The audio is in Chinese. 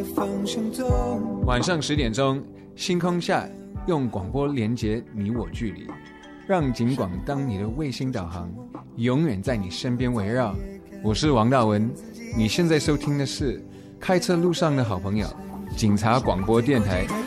晚上10点钟，星空下用广播连接你我距离，让警广当你的卫星导航，永远在你身边围绕。我是王大文，你现在收听的是开车路上的好朋友，警察广播电台。